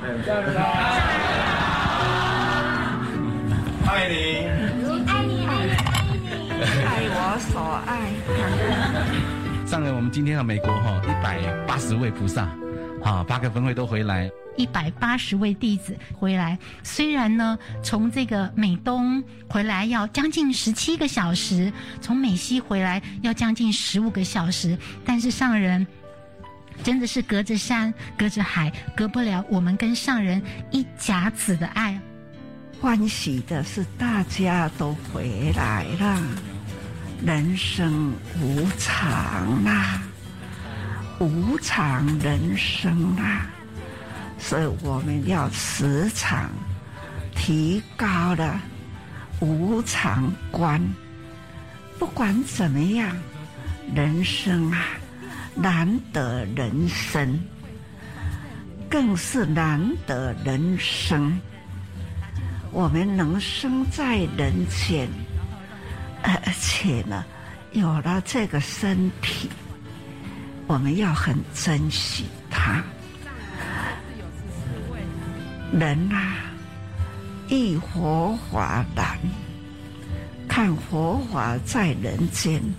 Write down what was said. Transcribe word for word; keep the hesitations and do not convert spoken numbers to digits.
爱你， 爱你，爱你，爱你，爱我所爱。 上了我们今天的美国哈一百八十位菩萨，啊，八个分会都回来。 一百八十位弟子回来，虽然呢从这个美东回来要将近十七个小时，从美西回来要将近十五个小时，但是上人真的是隔着山隔着海，隔不了我们跟上人一甲子的爱。 欢喜的是大家都回来了，人生无常啊，无常人生啊，所以我们要时常提高了无常观。不管怎么样，人生啊，难得人生，更是难得人生。我们能生在人间，而且呢，有了这个身体，我们要很珍惜它。人啊，遇佛法难，看佛法在人间，